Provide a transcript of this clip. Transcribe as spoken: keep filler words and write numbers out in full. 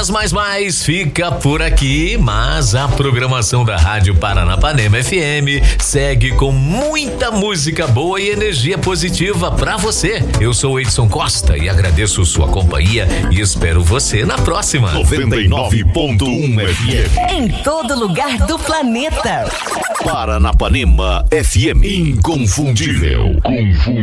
Mais, mais, mais fica por aqui, mas a programação da Rádio Paranapanema F M segue com muita música boa e energia positiva pra você. Eu sou Edson Costa e agradeço sua companhia e espero você na próxima. noventa e nove ponto um F M. Em todo lugar do planeta. Paranapanema F M. Inconfundível.